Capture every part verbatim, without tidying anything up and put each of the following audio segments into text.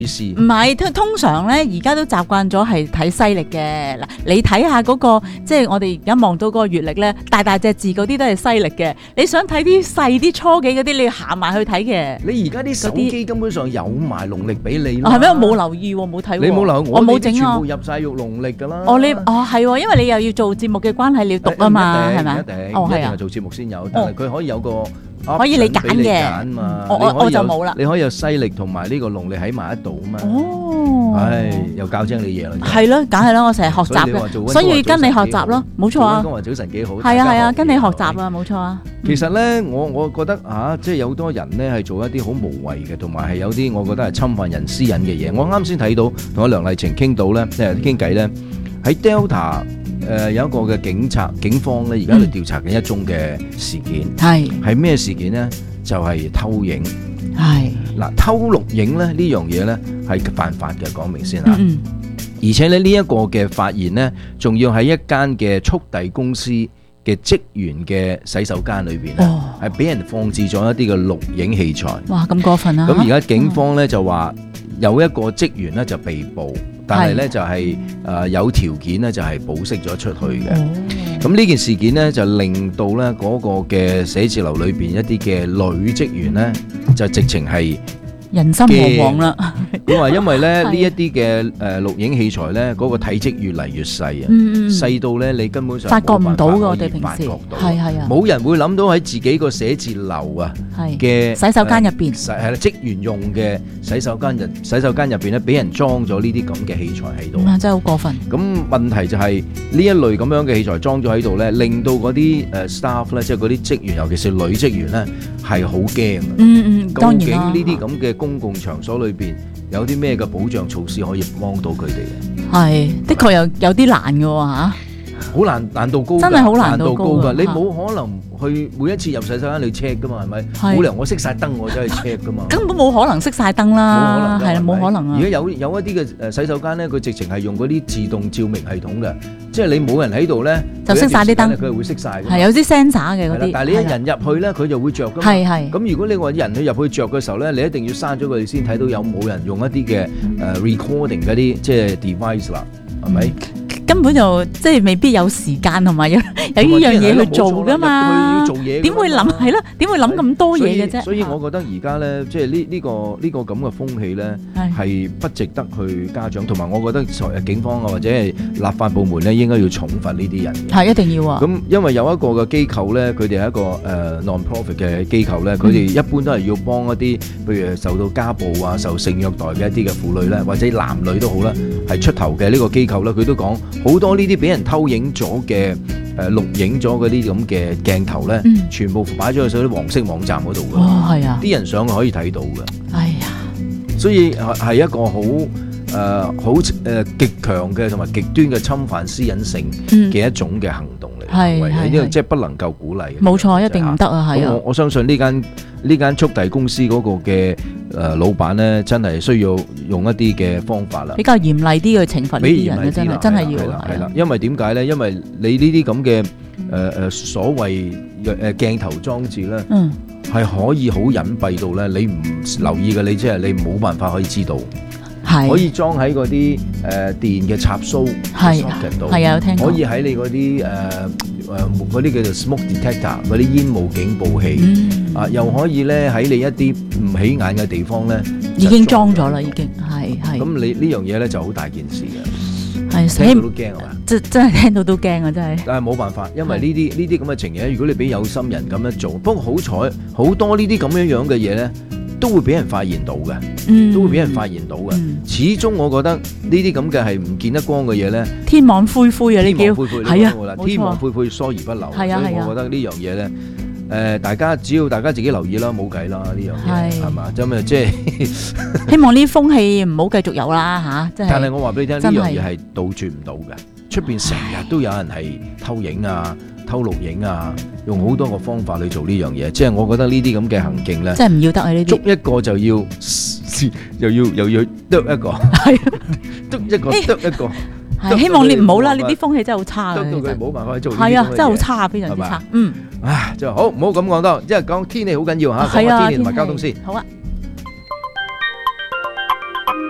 唔係，通常咧而家都習慣咗係睇西歷嘅。嗱，你睇下嗰個，即係我哋而家望到嗰個月曆咧，大大隻字嗰啲都係西歷嘅。你想睇啲細啲初幾嗰啲，你要行埋去睇嘅。 你而家啲手機根本上有埋農曆俾你啦。 係咩？我冇留意喎，冇睇喎。 你冇留意， 我冇整啊。 全部入曬用農曆㗎啦。 哦，你哦係喎，因為你又要做節目嘅關係，你要讀啊嘛，係咪？ 一定， 哦係啊， 做節目先有，但係佢可以有個。 可以你揀嘅，我我我就冇啦。 你可以有西歷同埋呢個農曆喺埋一度啊嘛。 哦， 唉，又教精你嘢啦。 係咯，梗係啦，我成日學習嘅，所以跟你學習咯，冇錯啊。 溫哥華早晨幾好。 係啊係啊，跟你學習啊，冇錯啊。 其實咧，我我覺得嚇，即係有好多人咧係做一啲好無謂嘅，同埋係有啲我覺得係侵犯人私隱嘅嘢。我啱先睇到同阿梁麗晴傾到咧，即係傾偈咧，喺 Delta。誒、呃、有一個嘅警察警方咧，而家喺度調查緊一宗嘅事件，係係咩事件呢？就係、是、偷影，係嗱偷錄影咧呢樣嘢咧係犯法嘅，講明先嚇。嗯、而且咧呢一個嘅發現呢，仲要喺一間嘅速遞公司嘅職員嘅洗手間裏邊咧，係俾、哦、人放置咗一啲嘅錄影器材。哇！咁過分啊！咁而家警方咧、哦、就話有一個職員咧就被捕。但係咧就係誒有條件咧就係保釋咗出去嘅。咁呢件事件咧就令到咧嗰個嘅寫字樓裏邊一啲嘅女職員咧就直情係人心惶惶啦。佢話因為咧呢一啲嘅誒錄影器材咧嗰個體積越嚟越細啊，細到咧你根本上發覺唔到㗎，我哋平時係係啊，冇人會諗到喺自己個寫字樓啊嘅洗手間入邊係啦職員用嘅洗手間入洗手間入邊咧俾人裝咗呢啲咁嘅器材喺度，啊真係好過分。咁問題就係呢一類咁樣嘅器材裝咗喺度咧，令到嗰啲誒 staff 咧即係嗰啲職員，尤其是女職員咧係好驚。嗯嗯，當然啦。究竟呢啲咁嘅公共場所裏邊有啲咩嘅保障措施可以幫到佢哋嘅？係，的確有有啲難嘅喎嚇，好難，難度高，真係好難度高㗎。你冇可能去每一次入洗手間你 check 㗎嘛，係咪？冇理由我熄曬燈我走去 check 㗎嘛。根本冇可能熄曬燈啦，係啦，冇可能啊。而家有有一啲嘅誒洗手間咧，佢直情係用嗰啲自動照明系統嘅，即係你冇人喺度咧，就熄曬啲燈，佢係會熄曬。係有啲 sensor 嘅嗰啲，但係你一人入去咧，佢就會著㗎嘛。係係。咁如果你話人去入去著嘅時候咧，你一定要閂咗佢先睇到有冇人用一啲嘅誒 recording 嗰啲即係 device 啦，係咪？根本就即係未必有時間同埋有有呢樣嘢去做噶嘛，點會諗係咯？點會諗咁多嘢嘅啫？所以我覺得而家咧，即係呢呢個呢個咁嘅風氣咧，係不值得去家長，同埋我覺得警方啊或者係立法部門咧，應該要重罰呢啲人。係一定要啊！咁因為有一個嘅機構咧，佢哋係一個誒 non-profit 嘅機構咧，佢哋一般都係要幫一啲，譬如受到家暴啊、受性虐待嘅一啲嘅婦女咧，或者男女都好啦，係出頭嘅呢個機構咧，佢都講。好多呢啲俾人偷影咗嘅誒錄影咗嗰啲咁嘅鏡頭咧，嗯、全部擺咗去啲黃色網站嗰度嘅。哦，係啊，啲人上去可以睇到嘅。哎呀，所以係一個好誒好誒極強嘅同埋極端嘅侵犯私隱性嘅一種嘅行動嚟。係係，呢個即係不能夠鼓勵。冇錯，一定唔得啊！係啊，我我相信呢間呢間速遞公司嗰個嘅。誒老闆咧真係需要用一啲嘅方法啦，比較嚴厲啲去懲罰呢啲人咧，真係真係要係啦。因為點解咧？因為你呢啲咁嘅誒誒所謂誒鏡頭裝置咧，嗯，係可以好隱蔽到咧，你唔留意嘅，你即係你冇辦法可以知道，係可以裝喺嗰啲誒電嘅插蘇係度，係啊，有聽過，可以喺你嗰啲誒誒嗰啲叫做 smoke detector 嗰啲煙霧警報器。嗯啊，又可以咧喺你一啲唔起眼嘅地方咧，已經裝咗啦，已經係係。咁你呢樣嘢咧就好大件事嘅，係聽到都驚係嘛？真真係聽到都驚啊！真係。但係冇辦法，因為呢啲呢啲咁嘅情形，如果你俾有心人咁樣做，不過好彩好多呢啲咁樣樣嘅嘢咧，都會俾人發現到嘅，嗯、都會俾人發現到嘅。嗯、始終我覺得呢啲咁嘅係唔見得光嘅嘢咧，天網恢恢啊！呢叫係啊，天網恢恢，疏而不漏。係啊係啊，所以我覺得呢樣嘢咧。誒，大家只要大家自己留意啦，冇計啦，呢樣嘢係嘛，咁啊，即係希望呢啲風氣唔好繼續有啦嚇，即係。但係我話俾你聽，呢樣嘢係杜絕唔到嘅，出邊成日都有人係偷影啊、偷錄影啊，用好多個方法去做呢樣嘢，即係我覺得呢啲咁嘅行徑咧，即係唔要得啊！呢啲捉一個就要，又要又要剁一個，係剁一個剁一個。係希望你唔好啦，呢啲風氣真係好差嘅，得到佢冇辦法去做。係啊，真係好差，非常之差。嗯，唉，就好唔好咁講多，即係講天氣好緊要嚇，講下天氣同埋交通先。好啊。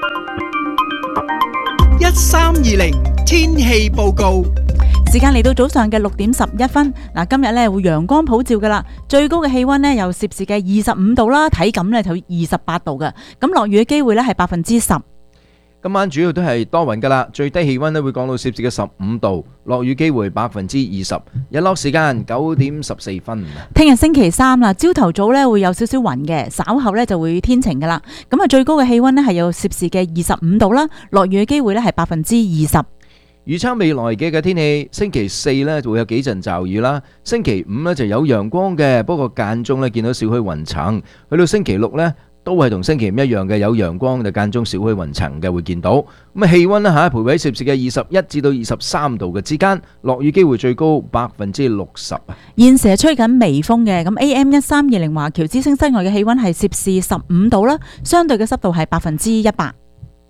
一三二零天氣報告。 時間嚟到早上嘅六點十一分，嗱今日咧會陽光普照噶啦，最高嘅氣溫呢有攝氏嘅二十五度啦，體感咧就二十八度嘅，咁落雨嘅機會咧係百分之十。 今晚主要都係多雲噶啦，最低氣溫咧會降到攝氏嘅十五度，落雨機會百分之二十，日落時間九點十四分。 聽日星期三啦，朝頭早咧會有少少雲嘅，稍後咧就會天晴噶啦，咁啊最高嘅氣溫呢係有攝氏嘅二十五度啦，落雨嘅機會咧係百分之二十。 預測未來嘅嘅天氣，星期四呢就會有幾陣驟雨啦，星期五呢就有陽光嘅，不過間中呢見到少許雲層。去到星期六呢都係同星期五一樣嘅，有陽光就間中少許雲層嘅會見到。咁啊氣溫呢嚇，徘徊喺攝氏嘅二十一至到二十三度嘅之間，落雨機會最高百分之六十啊。 現時係吹緊微風嘅，咁 A M 一三二零華僑之聲室外嘅氣溫係攝氏十五度啦，相對嘅濕度係百分之一百。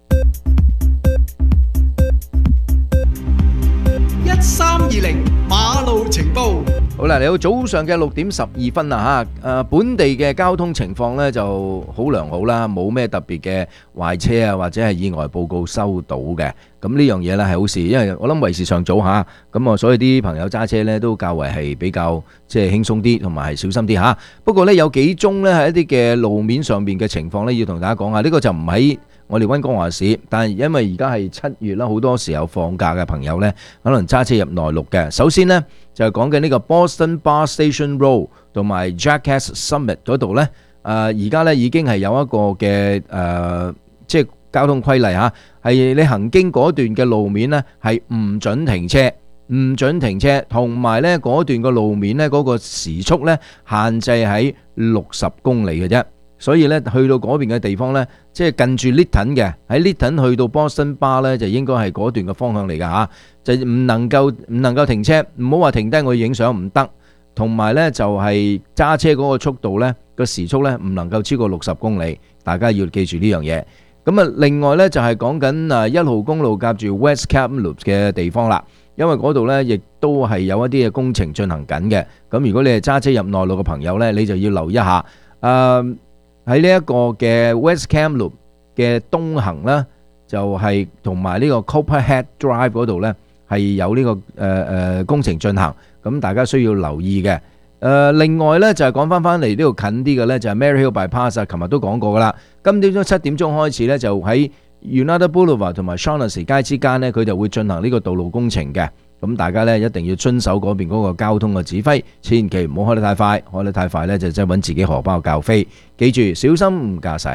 一三二零馬路情報。 好啦，嚟到早上嘅六點十二分啦嚇，誒本地嘅交通情況呢就好良好啦，冇咩特別嘅壞車啊或者係意外報告收到嘅。咁呢樣嘢呢係好事，因為我諗為時尚早嚇，咁啊所以啲朋友揸車呢都較為係比較即係輕鬆啲，同埋係小心啲嚇。不過呢有幾宗呢係一啲嘅路面上面嘅情況呢，要同大家講下。呢個就唔喺我哋溫哥華市，但係因為而家係七月啦，好多時候放假嘅朋友呢，可能揸車入內陸嘅。首先呢，就係講緊呢個 Boston Bar Station Road 同埋 Jackass Summit 嗰度呢。誒而家呢已經係有一個嘅誒、呃，即係交通規例嚇，係你行經嗰段嘅路面呢，係唔準停車，唔準停車，同埋呢嗰段嘅路面呢，嗰個時速呢限制喺六十公里嘅啫。所以咧，去到嗰邊嘅地方咧，即係近住 Lytton 嘅，喺 Lytton去到 Boston Bar 咧，就應該係嗰段嘅方向嚟㗎嚇，就唔能夠唔能夠停車，唔好話停低我要影相唔得，同埋咧就係揸車嗰個速度咧，個時速咧唔能夠超過六十公里，大家要記住呢樣嘢。咁啊，另外咧就係講緊啊一號公路夾住 West Kamloops 嘅地方啦，因為嗰度咧亦都係有一啲嘅工程進行緊嘅。咁如果你係揸車入內陸嘅朋友咧，你就要留意一下，誒。喺呢一個嘅 West Kamloops 嘅東行啦，就係同埋呢個 Copperhead Drive 嗰度呢，係有呢、這個誒誒、呃、工程進行，咁大家需要留意嘅。誒、呃、另外呢，就係講翻翻嚟呢度近啲嘅呢，就係 Maryhill Bypass，琴日都講過噶啦。今朝早七點鐘開始呢，就喺 Unada Boulevard 同埋 Shaughnessy 街之間呢，佢就會進行呢個道路工程嘅。咁大家咧一定要遵守嗰邊嗰個交通嘅指揮，千祈唔好開得太快，開得太快咧就真係揾自己荷包教飛。記住小心駕駛。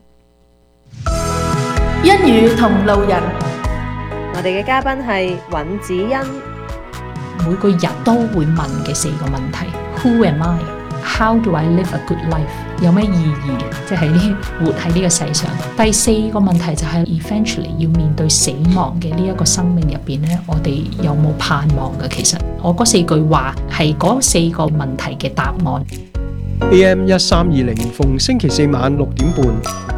一語同路人， 我哋嘅嘉賓係尹子欣。 每個人都會問嘅四個問題 ：Who am I? How do I live a good life? 有咩意義？即係呢活喺呢個世上。第四個問題就係 eventually 要面對死亡嘅呢一個生命入邊咧，我哋有冇盼望嘅？其實我嗰四句話係嗰四個問題嘅答案。 A M 一三二零逢星期四晚六點半，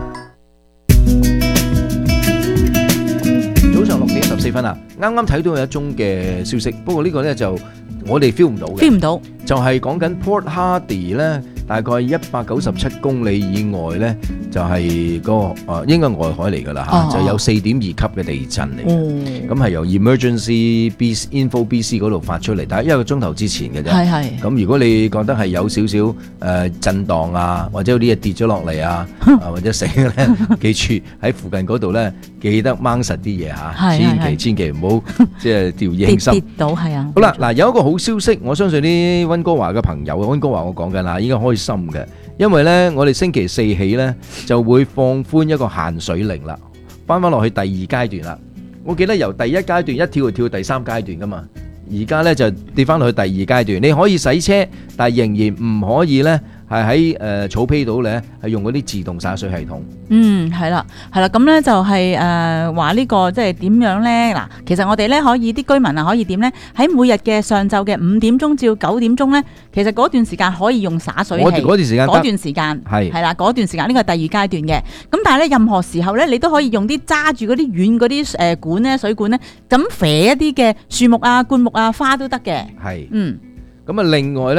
早上六點十四分啊！啱啱睇到有一宗嘅消息，不過呢個咧就我哋 feel 唔到嘅 feel 唔到， 就係講緊 Port Hardy 咧。大概一百九十七公里以外呢，就係、嗰個誒應該外海嚟㗎啦嚇，就有四點二級嘅地震嚟嘅。咁係、哦、由 Emergency B Info B C 嗰度發出嚟，但係一個鐘頭之前嘅啫。係係。咁如果你覺得係有少少誒、呃、震盪啊，或者有啲嘢跌咗落嚟啊，啊或者死咧，記住喺附近嗰度呢，記得掹實啲嘢嚇，千祈千祈唔好即係掉以輕心。跌到係啊。好啦，嗱有一個好消息，我相信啲溫哥華嘅朋友，溫哥華我講緊啦，應該開心嘅，因為呢，我哋星期四起呢就會放寬一個限水令啦，翻翻落去第二階段啦。我記得由第一階段一跳就跳第三階段噶嘛，而家呢就跌翻落去第二階段。你可以洗車，但係仍然唔可以呢係喺誒草皮度呢係用嗰啲自動灑水系統。嗯，係啦，係啦，咁呢就係誒話呢個即係點樣呢？嗱，其實我哋呢可以啲居民啊可以點呢？喺每日嘅上晝嘅五點鐘至到九點鐘呢，其實嗰段時間可以用灑水器。嗰段時間，嗰段時間係係啦，嗰段時間呢個係第二階段嘅。咁但係呢，任何時候呢，你都可以用啲揸住嗰啲軟嗰啲誒管呢，水管呢，咁肥一啲嘅樹木啊、灌木啊、花都得嘅。係，嗯。咁啊，另外呢。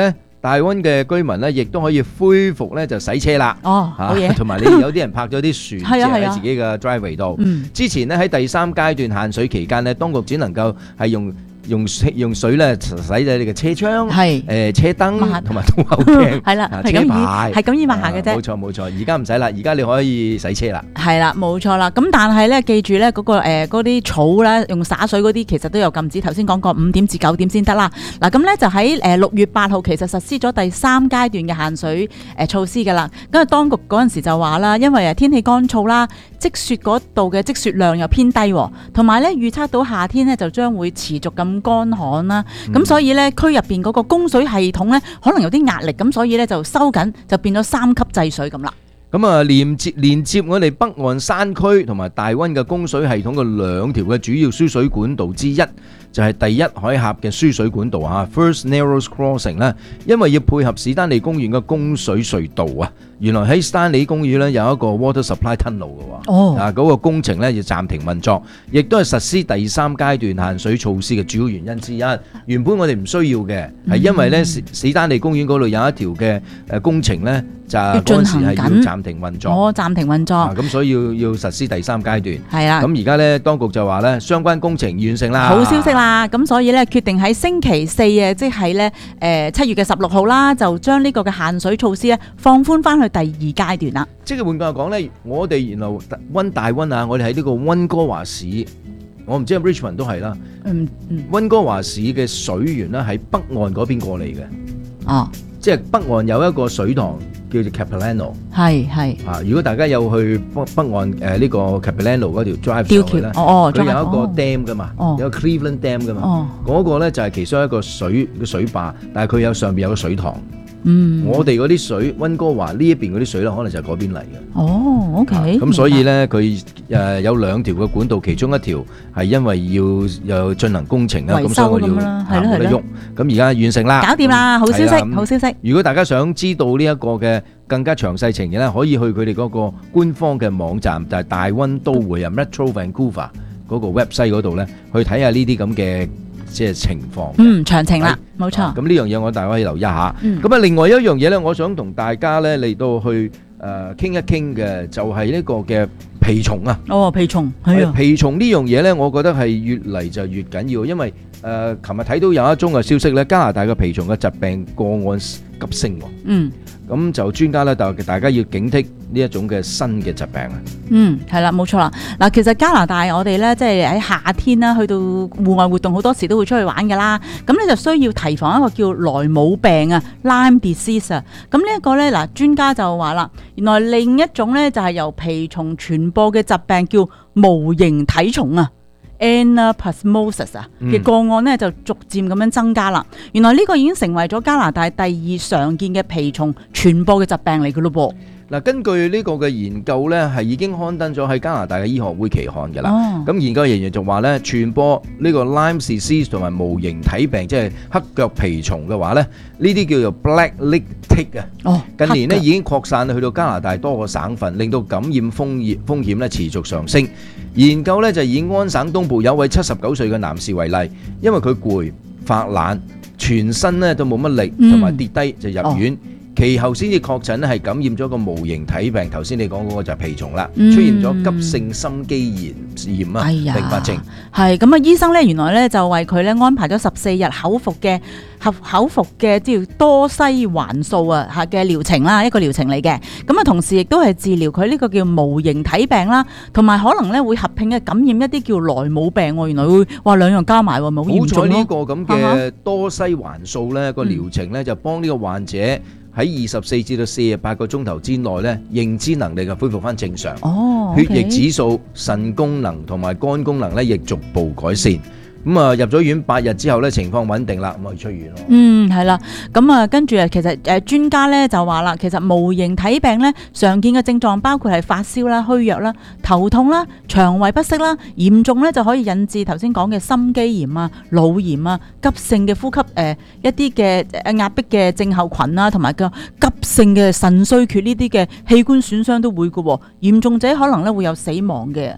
大溫嘅居民咧，亦都可以恢復咧就洗車啦。 哦，好嘢。 同埋你有啲人泊咗啲船，即係喺係啊係啊自己嘅 driveway 度。 嗯， 之前咧喺第三階段限水期間咧，當局只能夠係用用用水咧洗咗你嘅車窗、 係誒車燈抹同埋倒後鏡， 係啦， 啊係咁易車牌係咁易抹下嘅啫啊冇。錯冇錯，而家唔使啦，而家你可以洗車啦。 係啦，冇錯啦。咁但係咧，記住咧嗰、個誒嗰啲草咧，用灑水嗰啲其實都有禁止。頭先講過五點至九點先得啦。嗱，咁咧就喺誒六月八號其實實施咗第三階段嘅限水誒、呃、措施㗎啦。咁啊，當局嗰陣時就話啦，因為誒天氣乾燥啦，積雪嗰度嘅積雪量又偏低，同埋咧預測到夏天咧就將會持續咁乾旱啦。咁、 嗯所以咧區入邊嗰個供水系統咧可能有啲壓力，咁所以咧就收緊，就變咗三級制水咁啦。 咁啊，連接連接我哋北岸山區同埋大溫嘅供水系統嘅兩條嘅主要輸水管道之一，就係第一海峽嘅輸水管道啊 First Narrows Crossing 啦。因為要配合史丹利公園嘅供水隧道啊，原來喺史丹利公園咧有一個 Water Supply Tunnel 嘅喎。 哦啊，嗰個工程咧要暫停運作，亦都係實施第三階段限水措施嘅主要原因之一。原本我哋唔需要嘅，係因為咧史史丹利公園嗰度有一條嘅誒工程咧，就嗰陣時係要暫停運作。 我暫停運作， 啊，咁所以要要實施第三階段。 係啦。 咁而家咧，當局就話咧，相關工程完成啦。 好消息啦！咁所以咧，決定喺星期四啊，即係咧誒七月嘅十六號啦，就將呢個嘅限水措施咧放寬翻去第二階段啦。 即係換句話講咧，我哋原來溫大溫啊，我哋喺呢個溫哥華市，我唔知 Richmond 都係啦。 嗯嗯， 溫哥華市嘅水源咧喺北岸嗰邊過嚟嘅， 哦， 即係北岸有一個水塘叫做 Capilano 係係啊。如果大家有去北北岸誒呢個 Capilano 嗰條 drive 吊上去咧， 橋，哦哦， 佢有一個哦 dam 噶嘛， 哦有個 Cleveland Dam 噶嘛， 哦， 嗰個咧就係其中一個水嘅水壩，但係佢有上邊有個水塘。 嗯， 我哋嗰啲水，溫哥華呢一邊嗰啲水咧，可能就係嗰邊嚟嘅。 哦，OK， 咁所以咧，佢誒有兩條嘅管道，其中一條係因為要有進行工程啊， 維咁所以我要修咁啦係咯係行冇得喐。咁而家完成啦， 搞掂啦，好消息， 係啦咁好消息， 如果大家想知道呢一個嘅更加詳細情形咧，可以去佢哋嗰個官方嘅網站，就係大溫都會啊 Metro Vancouver 嗰個 website 嗰度咧，去睇下呢啲咁嘅即係情況。 嗯，詳情啦，冇錯啊，咁呢樣嘢我大家可以留意一下。 嗯咁啊，另外一樣嘢咧，我想同大家咧嚟到去誒傾一傾嘅，就係呢個嘅蜱蟲啊。 哦，蜱蟲係啊， 蜱蟲呢樣嘢咧，我覺得係越嚟就越緊要，因為誒琴日睇到有一宗嘅消息咧，加拿大嘅蜱蟲嘅疾病個案急升喎。 嗯。 咁就專家咧，就大家要警惕呢一種嘅新嘅疾病啊。 嗯，係啦，冇錯啦。嗱，其實加拿大我哋咧，即係喺夏天啦，去到戶外活動好多時都會出去玩噶啦。咁你就需要提防一個叫萊姆病啊 （Lyme disease） 啊。咁呢一個咧，嗱，專家就話啦，原來另一種咧就係由蜱蟲傳播嘅疾病叫無形體蟲啊。Anaplasmosis 啊嘅個案咧就逐漸咁樣增加啦。原來呢個已經成為咗加拿大第二常見嘅蜱蟲傳播嘅疾病嚟嘅咯噃。 嗱，根據呢個嘅研究咧，係已經刊登咗喺加拿大嘅醫學會期刊嘅啦。 哦咁研究人員就話咧，傳播呢個 Lyme disease 同埋無形體病，即係黑腳蜱蟲嘅話咧，呢啲叫做 Black Leg Tick 啊。 哦， 近年咧黑腳已經擴散去到加拿大多個省份，令到感染風險風險咧持續上升。研究咧就以安省東部有位七十九歲嘅男士為例，因為佢攰、發懶、全身咧都冇乜力，同埋跌低就入院。其後先至確診咧係感染咗個無形體病，頭先你講嗰個就係蜱蟲啦， 嗯出現咗急性心肌炎炎啊哎呀併發症。 係咁啊！醫生咧原來咧就為佢咧安排咗十四日口服嘅合口服嘅即係多西環素啊嚇嘅療程啦，一個療程嚟嘅。咁啊，同時亦都係治療佢呢個叫無形體病啦，同埋可能咧會合併嘅感染一啲叫萊姆病喎。原來會話兩樣加埋喎，咪好嚴好彩重咯。 呢個咁嘅多西環素咧個療程咧就幫呢個患者喺二十四至到四十八個鐘頭之內咧認知能力嘅恢復翻正常。 哦， 血液 OK 指數、腎功能同埋肝功能咧亦逐步改善。咁啊入咗院八日之後咧情況穩定啦，咁可以出院咯。 嗯，係啦，咁啊，跟住啊，其實誒專家咧就話啦，其實無形體病咧常見嘅症狀包括係發燒啦、虛弱啦、頭痛啦、腸胃不適啦，嚴重咧就可以引致頭先講嘅心肌炎啊、腦炎啊、急性嘅呼吸誒、呃、一啲嘅誒壓迫嘅症候群啦，同埋個急性嘅腎衰竭呢啲嘅器官損傷都會嘅喎，嚴重者可能咧會有死亡嘅。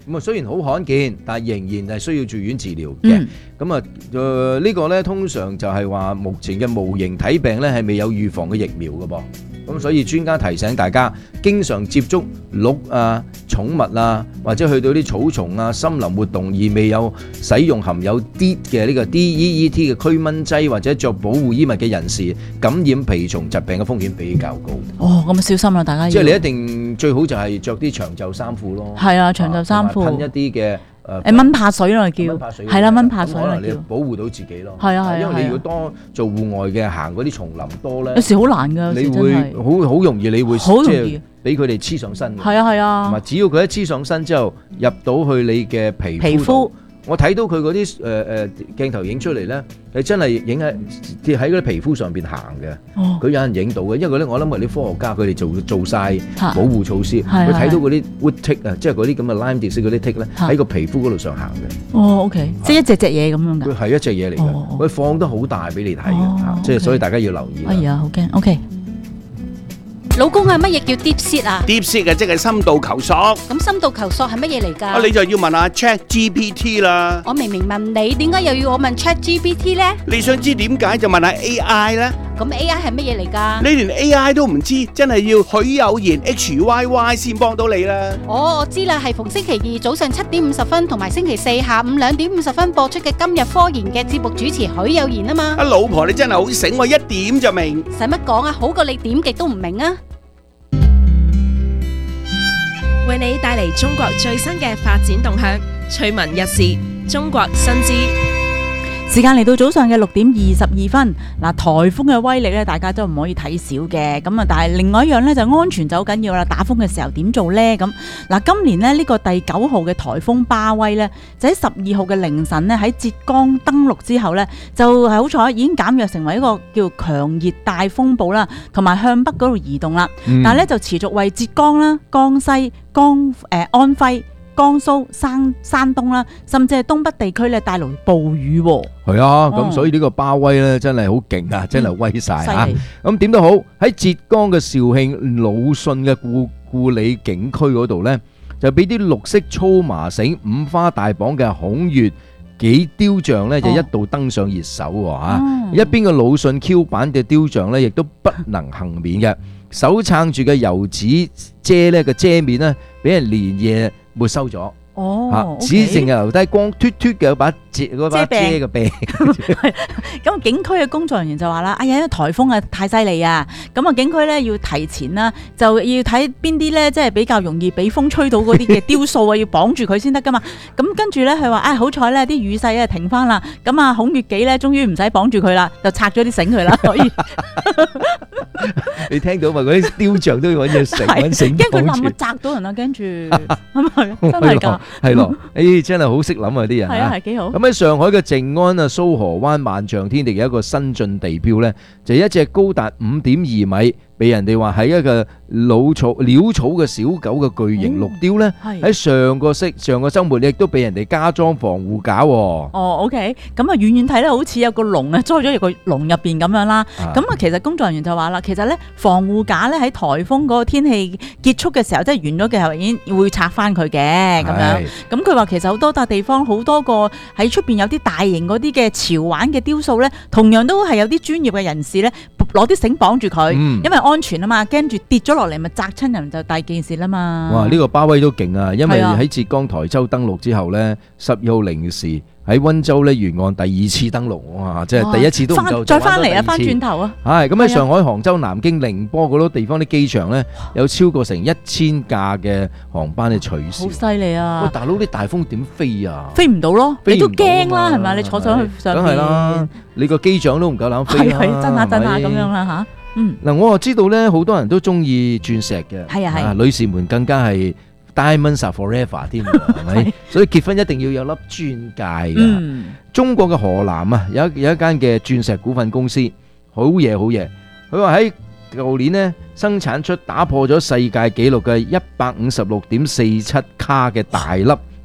咁啊，雖然好罕見，但係仍然係需要住院治療嘅。咁啊、嗯，誒、呃這個、呢個咧通常就係話目前嘅無形體病咧係未有預防嘅疫苗嘅噃。咁所以專家提醒大家，經常接觸鹿啊、寵物啊，或者去到啲草叢啊、森林活動而未有使用含有 D 嘅呢個 D E E T 嘅驅蚊劑或者着保護衣物嘅人士，感染皮蟲疾病嘅風險比較高。 哦，咁小心啦，大家要。 即係你一定最好就係着啲長袖衫褲咯。係啊，長袖衫褲。 噴一啲嘅。 誒蚊怕水咯，叫係啦，蚊怕水啦，叫保護到自己咯。 係啊係啊， 因為你如果多做戶外嘅，行嗰啲叢林多咧， 有時好難㗎。 你會好好容易，你會即係俾佢哋黐上身。 係啊係啊。同埋只要佢一黐上身之後，入到去你嘅皮膚度。我睇到佢嗰啲誒誒鏡頭影出嚟咧，係真係影喺喺嗰啲皮膚上邊行嘅。哦，佢有人影到嘅，因為咧我諗係啲科學家佢哋做做曬保護措施，佢睇到嗰啲 wood tick 啊，即係嗰啲咁嘅 Lyme disease嗰啲 tick 咧喺個皮膚嗰度上行嘅。 哦 ，OK，即係一隻隻嘢咁樣㗎。 佢係一隻嘢嚟嘅，佢放得好大俾你睇嘅嚇，即係所以大家要留意。 哎呀，好驚。OK。 老公啊，乜嘢叫 deep seat 啊 ？deep seat 啊，即係深度求索。 咁深度求索係乜嘢嚟㗎？ 啊，你就要問下 Chat G P T 啦。 我明明問你，點解又要我問 Chat G P T 咧？ 你想知點解就問下 A I 啦。 咁 A I 係乜嘢嚟㗎？ 你連 A I 都唔知，真係要許有言 H Y Y 先幫到你啦。 哦，我知啦，係逢星期二早上七點五十分同埋星期四下午兩點五十分播出嘅今日科研嘅節目主持許有言啊嘛。 啊，老婆你真係好醒喎，一點就明。 使乜講啊？好過你點極都唔明啊！ 為你帶嚟中國最新嘅發展動向，趣聞日事，中國新知。 時間嚟到早上嘅六點二十二分，嗱，颱風嘅威力咧，大家都唔可以睇少嘅。咁啊，但係另外一樣咧就安全就好緊要啦。打風嘅時候點做呢？咁嗱，今年呢，呢個第九號嘅颱風巴威咧，就喺十二號嘅凌晨呢，喺浙江登陸之後咧，就係好彩已經減弱成為一個叫強熱帶風暴啦，同埋向北嗰度移動啦。嗯、但係咧就持續為浙江啦、江西、江誒、呃、安徽、江蘇、山山東啦，甚至係東北地區咧帶來暴雨。 係啊，咁所以呢個巴威咧真係好勁啊，真係威晒嚇。咁點都好，喺浙江嘅肇慶魯迅嘅故故里景區嗰度咧，就俾啲綠色粗麻繩五花大綁嘅孔乙己雕像咧，就一度登上熱搜喎嚇。一邊嘅魯迅 Q 版嘅雕像咧，亦都不能幸免嘅，手撐住嘅油紙遮咧個遮面咧，俾人連夜沒收咗。哦，只淨係留低光脫脫嘅把遮嗰把遮嘅柄。 咁景區嘅工作人員就話啦：哎呀，因為颱風啊太犀利啊，咁啊景區咧要提前啦，就要睇邊啲咧，即係比較容易俾風吹到嗰啲嘅雕塑啊，要綁住佢先得噶嘛。咁跟住咧，佢話：唉，好彩咧，啲雨勢咧停翻啦。咁啊，孔乙己咧，終於唔使綁住佢啦，就拆咗啲繩佢啦，可以。 你聽到嘛？嗰啲雕像都要揾隻繩揾繩綁住。 驚佢冧啊，砸到人啊，跟住係咪？真係㗎。 係咯，誒真係好識諗啊啲人。 係啊，係幾好。 咁喺上海嘅靜安啊蘇河灣萬象天地嘅一個新晉地標咧，就係一隻高達五點二米，被人哋話係一個老草潦草嘅小狗嘅巨型綠雕咧，喺上個星上個週末亦都被人哋加裝防護架喎。 哦 ，OK，咁啊遠遠睇咧，好似有個籠啊，裝咗入個籠入邊咁樣啦。咁啊，其實工作人員就話啦，其實咧防護架咧喺颱風嗰個天氣結束嘅時候，即係完咗嘅時候已經會拆翻佢嘅咁樣。咁佢話其實好多笪地方，好多個喺出邊有啲大型嗰啲嘅潮玩嘅雕塑咧，同樣都係有啲專業嘅人士咧攞啲繩綁住佢，嗯、因為安全啊嘛，驚住跌咗落嚟咪砸親人就大件事啦嘛。 哇！呢、這個巴威都勁啊，因為喺浙江台州登陸之後咧，十二號零時喺溫州咧沿岸第二次登陸，哇！即係第一次都唔夠， 再翻嚟啊，翻轉頭啊！ 係咁喺上海、杭州、南京、寧波嗰啲地方啲機場咧，有超過成一千架嘅航班嘅取消。 好犀利啊！ 喂，大佬啲大風點飛啊？ 飛唔到咯，你都驚啦，係咪？你坐上去上邊， 梗係啦，你個機長都唔夠膽飛啦， 係震下震下咁樣啦嚇。嗯， 嗱，我又知道咧，好多人都中意鑽石嘅， 係啊係， 女士們更加係 Diamonds are forever 添，係咪？所以結婚一定要有粒鑽戒㗎。嗯、中國嘅河南啊，有有一間嘅鑽石股份公司，好嘢好嘢。佢話喺舊年呢，生產出打破咗世界紀錄嘅一百五十六點四七卡嘅大粒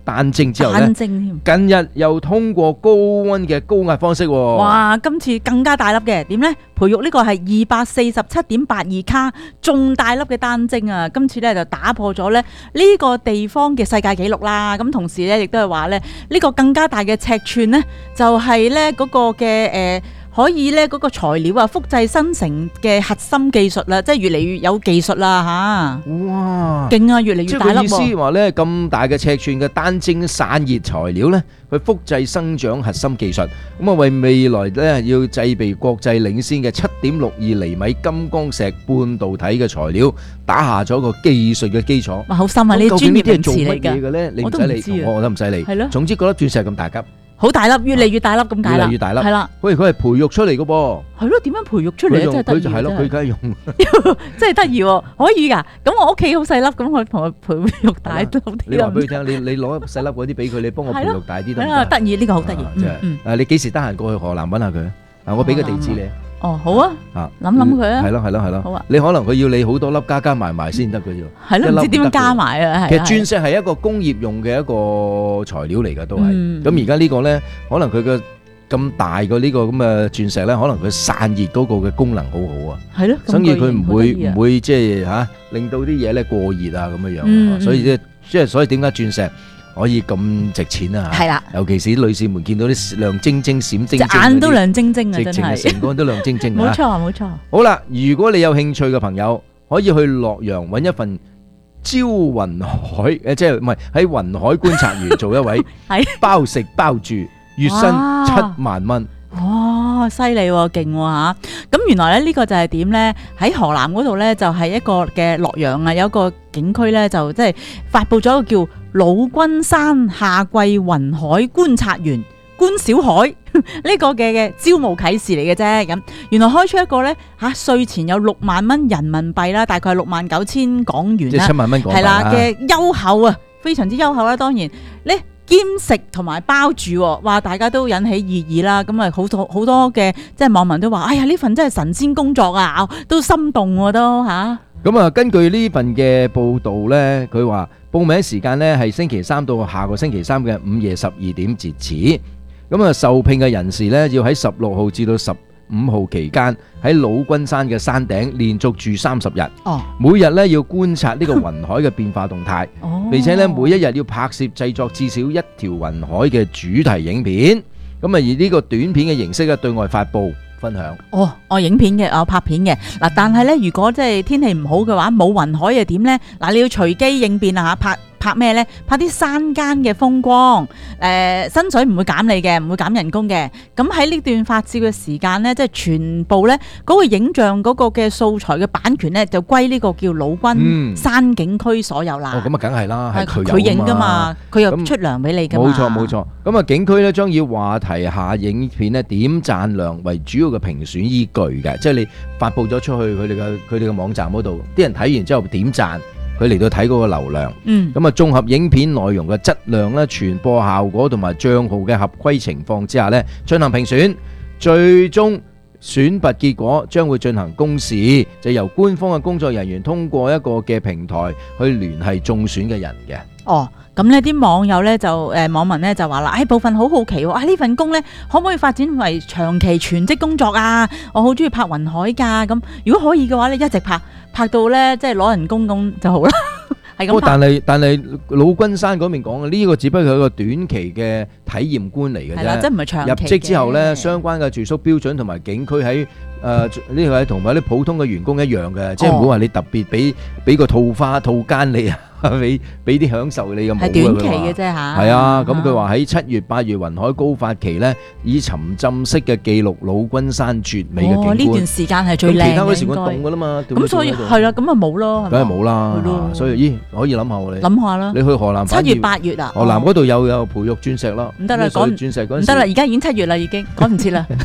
單晶之後咧， 單晶添。 近日又通過高溫嘅高壓方式喎。 哇！今次更加大粒嘅，點咧？培育呢個係二百四十七點八二卡，仲大粒嘅單晶啊！今次咧就打破咗咧呢個地方嘅世界紀錄啦。咁同時咧亦都係話咧呢個更加大嘅尺寸咧，就係咧嗰個嘅誒。呃可以咧嗰個材料啊複製生成嘅核心技術啦，即係越嚟越有技術啦嚇！ 哇， 勁啊，越嚟越大粒喎！ 即係意思話咧，咁大嘅尺寸嘅單晶散熱材料咧，去複製生長核心技術，咁啊為未來咧要製備國際領先嘅七點六二厘米金剛石半導體嘅材料，打下咗個技術嘅基礎。 哇，好深啊！呢啲專業名詞嚟㗎，我都唔知啊，我都唔使理。 係咯， 總之嗰粒鑽石咁大粒。 好大粒，越嚟越大粒咁解啦， 越嚟越大粒， 係啦。 喂，佢係培育出嚟嘅噃。 係咯，點樣培育出嚟咧？真係得意， 佢就係咯，佢梗係用， 真係得意喎，可以㗎。咁我屋企好細粒，咁我同佢培育大粒啲。 你話俾佢聽，你你攞細粒嗰啲俾佢，你幫我培育大啲得唔得？ 得意，呢個好得意。 嗯嗯。誒，你幾時得閒過去河南揾下佢？啊，我俾個地址你。 哦，好啊，諗諗佢啊， 係咯係咯係咯， 好啊。 你可能佢要你好多粒加加埋埋先得嘅啫， 係咯，唔知點樣加埋啊。 其實鑽石係一個工業用嘅一個材料嚟㗎，都係。咁而家呢個咧，可能佢嘅咁大嘅呢個咁嘅鑽石咧，可能佢散熱嗰個嘅功能好好啊。係咯，所以佢唔會唔會即係嚇令到啲嘢咧過熱啊咁樣樣。所以即係即係所以點解鑽石可以咁值錢啊？係啦，尤其是啲女士們見到啲亮晶晶、閃晶晶，隻眼都亮晶晶啊！真係成個人都亮晶晶啊！冇錯冇錯。好啦，如果你有興趣嘅朋友，可以去洛陽揾一份招雲海誒，即係唔係喺雲海觀察員做一位，包食包住，月薪七萬蚊。 哇，犀利喎，勁喎嚇！咁原來咧呢個就係點咧？喺河南嗰度咧就係一個嘅洛陽啊，有一個景區咧就即係發佈咗一個叫魯君山夏季雲海觀察員觀小海呢個嘅嘅招募啟事嚟嘅啫。咁原來開出一個咧嚇稅前有六萬蚊人民幣啦，大概係六萬九千港元啦， 即係七萬蚊港幣啦，係啦嘅優厚啊，非常之優厚啦。當然咧。兼食同埋包住，哇！大家都引起熱議啦。咁啊，好多好多嘅即係網民都話：哎呀，呢份真係神仙工作啊，都心動喎都嚇。 咁啊，根據呢份嘅報道咧，佢話報名時間咧係星期三到下個星期三嘅午夜十二點截止。咁啊，受聘嘅人士咧要喺十六號至到十五號期間喺魯君山嘅山頂連續住三十日，哦、每日咧要觀察呢個雲海嘅變化動態，哦、並且咧每一日要拍攝製作至少一條雲海嘅主題影片。咁啊，而呢個短片嘅形式咧對外發布分享。 哦，我影片嘅，我拍片嘅嗱，但係咧如果即係天氣唔好嘅話，冇雲海又點咧？嗱，你要隨機應變啊嚇，拍。拍咩呢？拍啲山間嘅風光，誒、呃、薪水唔會減你嘅，唔會減人工嘅。咁喺呢段發照嘅時間呢，即係全部呢嗰、嗰個影像嗰個嘅素材嘅版權呢，就歸呢個叫魯君山景區所有啦。 哦，咁啊，梗係啦，係佢佢影㗎嘛，佢又出糧俾你㗎嘛。 冇錯冇錯。咁啊，景區呢將以話題下影片呢點讚量為主要嘅評選依據嘅，即係你發布咗出去佢哋嘅佢哋嘅網站嗰度，啲人睇完之後點讚。佢嚟到睇嗰個流量，嗯，咁啊綜合影片內容嘅質量咧、傳播效果同埋帳號嘅合規情況之下咧，進行評選，最終選拔結果將會進行公示，就由官方嘅工作人員通過一個嘅平台去聯繫中選嘅人嘅。 哦，咁呢啲網友咧就誒、呃、網民咧就話啦，誒、哎、部分好好奇喎，啊呢份工咧可唔可以發展為長期全職工作啊？我好中意拍雲海㗎，咁如果可以嘅話咧，一直拍拍到咧即係攞人工咁就好啦。係咁。 但係但係魯君山嗰邊講嘅呢個只不過係一個短期嘅體驗官嚟嘅啫，係啦，即係唔係長期。入職之後咧，相關嘅住宿標準同埋景區喺誒呢個同埋啲普通嘅員工一樣嘅，哦、即係唔好話你特別俾俾個套花套間你啊。俾俾啲享受你嘅冇嘅，係短期嘅啫嚇。係啊，咁佢話喺七月八月雲海高發期咧，以沉浸式嘅記錄魯君山絕美嘅景觀。哦，呢段時間係最靚嘅。咁其他嗰時佢凍㗎啦嘛。咁所以係啦，咁啊冇咯。梗係冇啦。係咯。所以咦，可以諗下喎你。諗下啦。你去河南七月八月啊？河南嗰度有有培育鑽石咯。唔得啦，講鑽石嗰陣時。唔得啦，而家已經七月啦，已經趕唔切啦。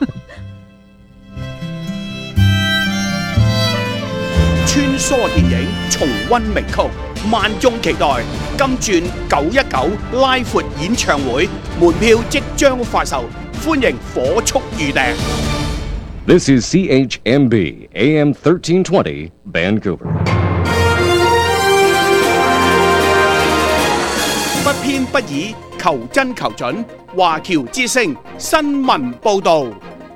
穿梭電影，重溫名曲，萬眾期待金鑽九一九拉闊演唱會，門票即將發售，歡迎火速預訂。 This is C H M B A M thirteen twenty Vancouver. 不偏不倚，求真求準。華僑之聲新聞報導。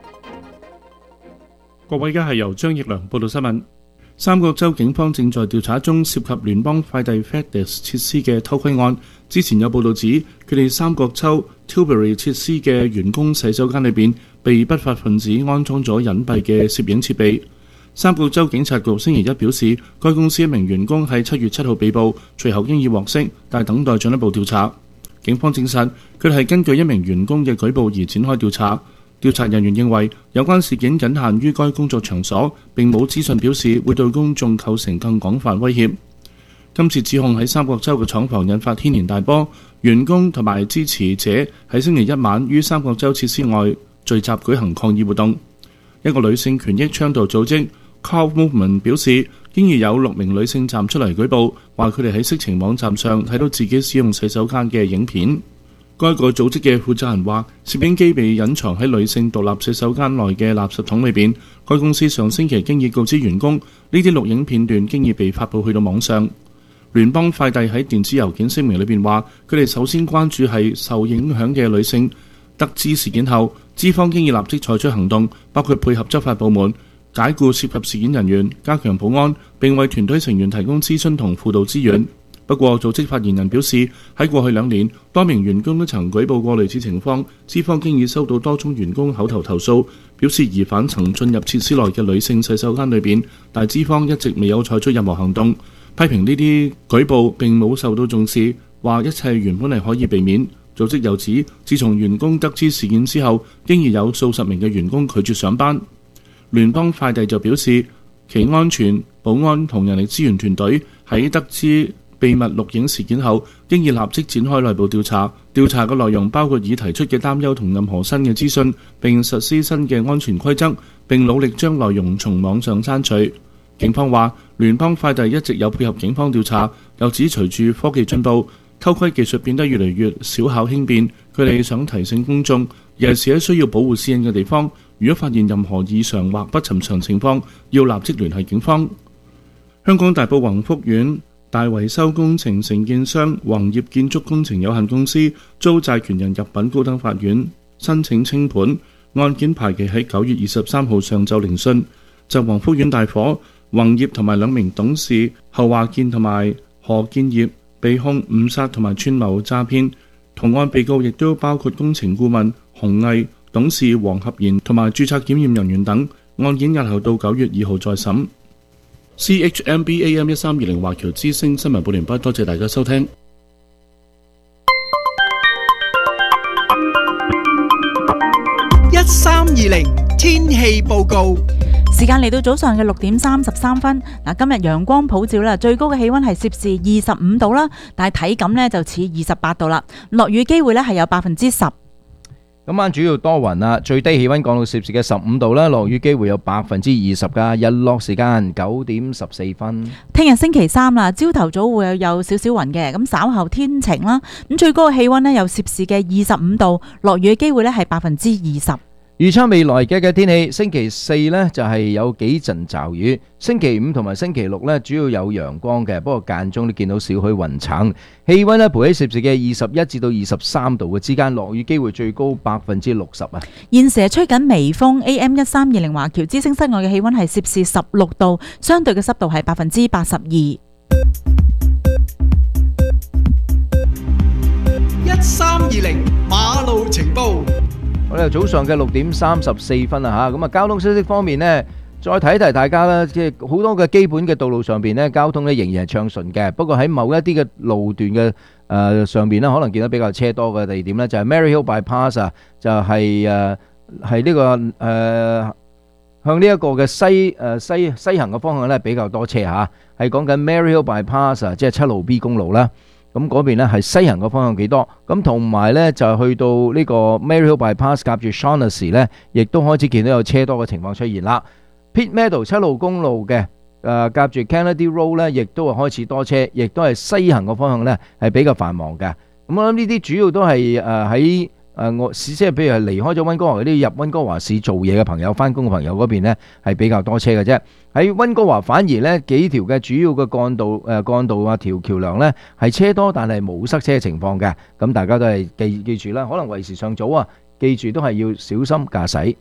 各位，而家係由張奕良報道新聞。三角洲警方正在調查中涉及聯邦快遞 FedEx 設施嘅偷窺案。之前有報道指，佢哋三角洲 Tilbury 設施嘅員工洗手間裏邊被不法分子安裝咗隱蔽嘅攝影設備。三角洲警察局星期一表示，該公司一名員工喺七月七號被捕，隨後經已獲釋，但等待進一步調查。警方證實，佢哋係根據一名員工嘅舉報而展開調查。調查人員認為，有關事件僅限於該工作場所，並冇資訊表示會對公眾構成更廣泛威脅。今次指控喺三角洲嘅廠房引發軒然大波，員工同埋支持者喺星期一晚於三角洲設施外聚集舉行抗議活動。一個女性權益倡導組織 Call Movement 表示，經已有六名女性站出嚟舉報，話佢哋喺色情網站上睇到自己使用洗手間嘅影片。該個組織嘅負責人話，攝影機被隱藏喺女性獨立洗手間內嘅垃圾桶裏邊。該公司上星期經已告知員工，呢啲錄影片段經已被發布去到網上。聯邦快遞喺電子郵件聲明裏邊話，佢哋首先關注係受影響嘅女性。得知事件後，資方經已立即採取行動，包括配合執法部門解僱涉及事件人員，加強保安，並為團隊成員提供諮詢同輔導資源。不過，組織發言人表示，喺過去兩年，多名員工都曾舉報過類似情況。資方經已收到多宗員工口頭投訴，表示疑犯曾進入設施內嘅女性洗手間裏邊，但資方一直未有採取任何行動。批評呢啲舉報並冇受到重視，話一切原本係可以避免。組織又指，自從員工得知事件之後，經已有數十名嘅員工拒絕上班。聯邦快遞就表示，其安全、保安同人力資源團隊喺得知秘密錄影事件後，經已立即展開內部調查。調查嘅內容包括已提出嘅擔憂同任何新嘅資訊，並實施新嘅安全規則，並努力將內容從網上刪除。警方話，聯邦快遞一直有配合警方調查，又指隨住科技進步，偷窺技術變得越嚟越小巧輕便。佢哋想提醒公眾，尤其是喺需要保護私隱嘅地方，如果發現任何異常或不尋常情況，要立即聯繫警方。香港大埔宏福苑大維修工程承建商宏業建築工程有限公司遭債權人入稟高等法院申請清盤，案件排期喺九月二十三號上晝聆訊。就宏福苑大火，宏業同埋兩名董事侯華健同埋何建業被控誤殺同埋串謀詐騙，同案被告亦都包括工程顧問洪毅、董事黃合賢同埋註冊檢驗人員等。案件押後到九月二號再審。C H M B A M 一三二零華僑之聲新聞報連畢，多謝大家收聽。 一三二零天氣報告。 時間嚟到早上嘅六點三十三分。嗱，今日陽光普照啦，最高嘅氣溫係攝氏二十五度啦，但係體感呢就似二十八度啦。落雨機會呢係有百分之十。 今晚主要多雲啦，最低氣溫降到攝氏嘅十五度啦，落雨機會有百分之二十噶。日落時間九點十四分。 聽日星期三啦，朝頭早會有少少雲嘅，咁稍後天晴啦。咁最高嘅氣溫呢有攝氏嘅二十五度，落雨嘅機會呢係百分之二十。 預測未來嘅嘅天氣，星期四呢就係有幾陣驟雨，星期五同埋星期六呢主要有陽光嘅，不過間中都見到少許雲層。氣溫呢徘喺攝氏嘅二十一至到二十三度嘅之間，落雨機會最高百分之六十啊。 現時係吹緊微風 ，A M 一三二零華僑之聲室外嘅氣溫係攝氏十六度，相對嘅濕度係百分之八十二。一三二零馬路情報。 我哋早上嘅六點三十四分啊吓，咁啊交通消息方面呢，再提一提大家啦，即係好多嘅基本嘅道路上邊呢，交通呢仍然係暢順嘅。不過喺某一啲嘅路段嘅誒上邊呢，可能見到比較車多嘅地點呢，就係 Mary Hill Bypass 啊，就係誒係呢個誒向呢一個嘅西誒西西行嘅方向呢比較多車吓，係講緊 Mary Hill Bypass 啊，即係七路 B 公路啦。咁嗰邊咧係西行嘅方向幾多？咁同埋咧就去到呢個 Mary Hill Bypass 夾住 Shaughnessy 咧，亦都開始見到有車多嘅情況出現啦。Pitt Meadow 七路公路嘅誒夾住 Kennedy Road 咧，亦都係開始多車，亦都係西行嘅方向咧係比較繁忙嘅。咁我諗呢啲主要都係誒喺誒我即係譬如係離開咗溫哥華嗰啲入溫哥華市做嘢嘅朋友、翻工嘅朋友嗰邊呢，係比較多車嘅啫。喺溫哥華反而呢幾條嘅主要嘅幹道誒幹道啊條橋梁呢係車多，但係冇塞車嘅情況嘅。咁大家都係記記住啦，可能為時尚早啊，記住都係要小心駕駛。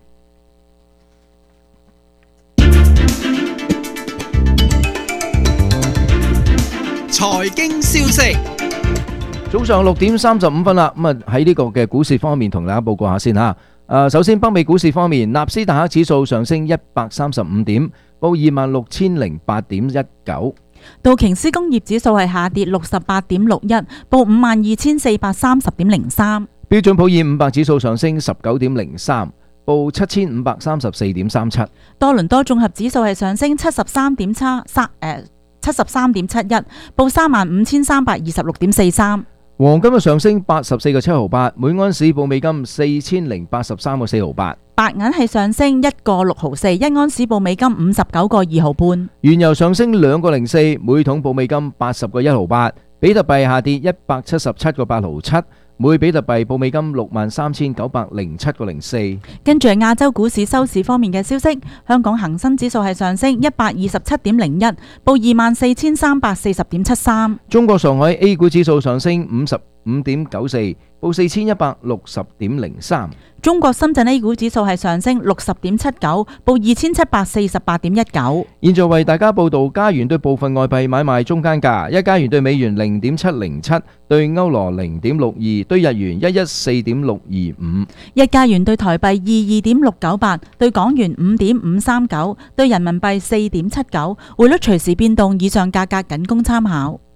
財經消息， 早上六點三十五分啦，咁啊喺呢個嘅股市方面同大家報告下先吓。誒，首先北美股市方面，納斯達克指數上升一百三十五點，報二萬六千零八點一九。 道瓊斯工業指數係下跌六十八點六一，報五萬二千四百三十點零三。 標準普爾五百指數上升十九點零三，報七千五百三十四點三七。 多倫多綜合指數係上升七十三點七三誒。七十三點七一，報三萬五千三百二十六點四三。 黃金嘅上升八十四個七毫八，每安士報美金四千零八十三個四毫八。 白銀係上升一個六毫四，一安士報美金五十九個二毫半。 原油上升兩個零四，每桶報美金八十個一毫八。比特幣下跌一百七十七個八毫七，每比特幣報美金六萬三千九百零七個零四。 跟住係亞洲股市收市方面嘅消息，香港恒生指數係上升一百二十七點零一，報二萬四千三百四十點七三。 中國上海 A 股指數上升五十五點九四，報四千一百六十點零三。 中國深圳 A 股指數係上升六十點七九，報二千七百四十八點一九。 現在為大家報道加元對部分外幣買賣中間價：一加元對美元零點七零七，對歐羅零點六二，對日元一一四點六二五。 一加元對台幣二二點六九八，對港元五點五三九，對人民幣四點七九。匯率隨時變動，以上價格僅供參考。